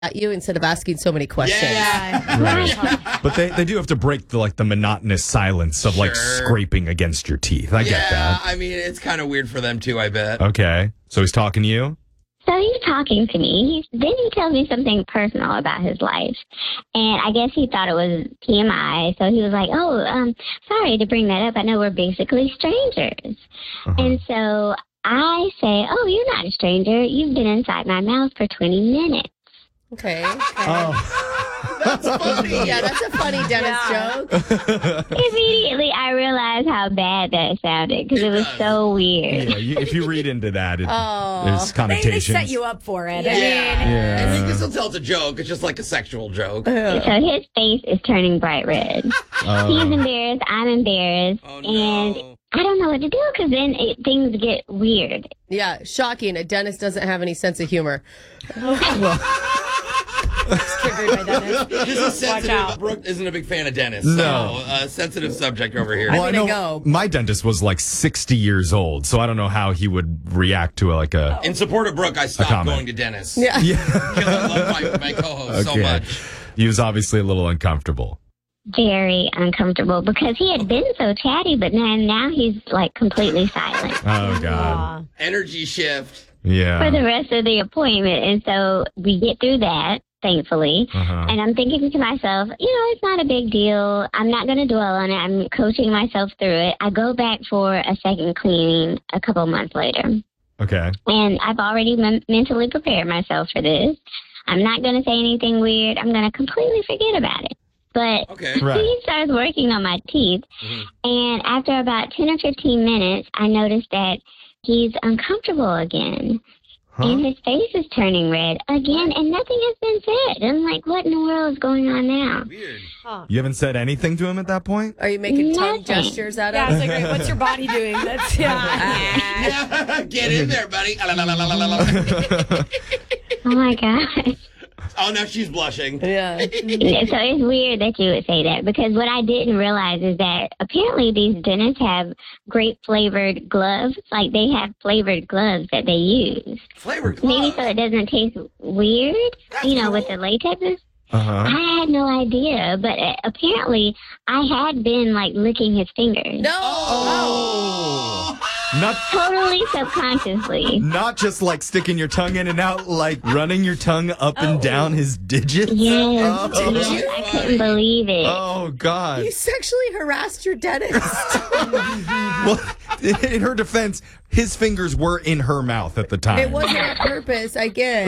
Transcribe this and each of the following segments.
at you instead of asking so many questions. Yeah. Right. But they do have to break the monotonous silence of like scraping against your teeth. I get that. I mean, it's kind of weird for them too, I bet. Okay. So he's talking to you? So he's talking to me. Then he tells me something personal about his life. And I guess he thought it was TMI. So he was like, sorry to bring that up. I know we're basically strangers. And so I say, you're not a stranger. You've been inside my mouth for 20 minutes. Okay. That's funny. Yeah, that's a funny Dennis joke. Immediately, I realized how bad that sounded because it was so weird. Yeah, if you read into that, there's connotations. They set you up for it. Yeah. And he can still tell it's a joke. It's just like a sexual joke. So his face is turning bright red. He's embarrassed. I'm embarrassed. Oh, no. And I don't know what to do because then things get weird. Yeah, shocking. A dentist doesn't have any sense of humor. Triggered by Dennis. This is sensitive. Brooke isn't a big fan of Dennis. No. So, sensitive subject over here. Well, I know my dentist was like 60 years old, so I don't know how he would react to a In support of Brooke, I stopped going to dentists. Yeah. Because I love my co-host so much. He was obviously a little uncomfortable. Very uncomfortable because he had been so chatty, but now he's like completely silent. Oh, God. Energy shift. Yeah. For the rest of the appointment. And so we get through that, thankfully. And I'm thinking to myself, it's not a big deal. I'm not going to dwell on it. I'm coaching myself through it. I go back for a second cleaning a couple months later. Okay. And I've already mentally prepared myself for this. I'm not going to say anything weird. I'm going to completely forget about it. But he starts working on my teeth. And after about 10 or 15 minutes, I noticed that he's uncomfortable again. And his face is turning red again, and nothing has been said. I'm like, what in the world is going on now? Weird. You haven't said anything to him at that point? Are you making tongue gestures at him? Yeah, I was like, wait, what's your body doing? That's Get in there, buddy. Oh, my God. Oh, now she's blushing. Yeah. So it's weird that you would say that because what I didn't realize is that apparently these dentists have grape flavored gloves. Like they have flavored gloves that they use. Flavored gloves? Maybe so it doesn't taste weird, with the latexes. I had no idea, but apparently I had been like licking his fingers. No. Not totally subconsciously. Not just like sticking your tongue in and out, like running your tongue up and down his digits. Yes, I couldn't believe it. Oh, God. You sexually harassed your dentist. Well, in her defense, his fingers were in her mouth at the time. It wasn't on purpose, I guess.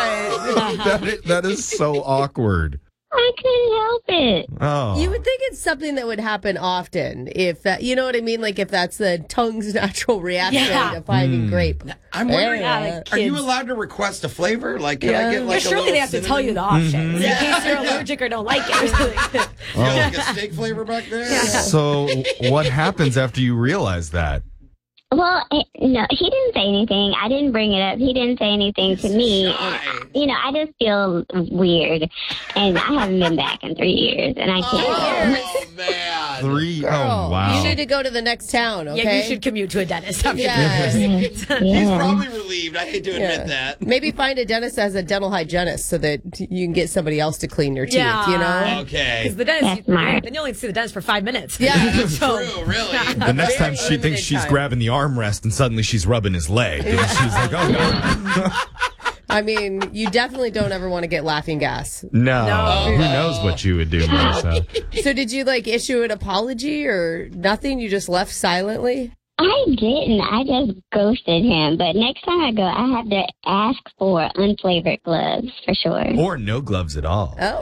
But that is so awkward. I couldn't help it. Oh. You would think it's something that would happen often if that, you know what I mean? Like if that's the tongue's natural reaction to finding grape. I'm wondering, like are you allowed to request a flavor? Like, can I get like a surely little they have to tell you the options in case you're allergic or don't like it. like a steak flavor back there? So what happens after you realize that? Well, no, he didn't say anything. I didn't bring it up. He didn't say anything to me. And, I just feel weird. And I haven't been back in 3 years. And I can't. Oh, man. 3? Girl, oh, wow. You need to go to the next town, okay? Yeah, you should commute to a dentist after He's probably relieved. I hate to admit that. Maybe find a dentist as a dental hygienist so that you can get somebody else to clean your teeth, you know? Okay. Because the dentist, then you only see the dentist for 5 minutes. Yeah, That's true, really. The next time she thinks she's grabbing the armrest and suddenly she's rubbing his leg. And she's like, oh, no. I mean, you definitely don't ever want to get laughing gas. No. Who knows what you would do, Marissa? So did you issue an apology or nothing? You just left silently? I didn't. I just ghosted him. But next time I go, I have to ask for unflavored gloves for sure. Or no gloves at all. Oh.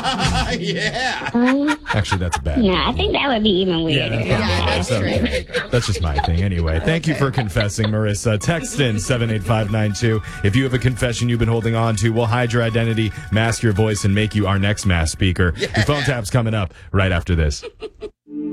Yeah. Actually, that's bad. No, I think that would be even weirder. That's true. That's just my thing anyway. Thank you for confessing, Marissa. Text in 78592. If you have a confession you've been holding on to, we'll hide your identity, mask your voice, and make you our next mass speaker. Your phone tap's coming up right after this.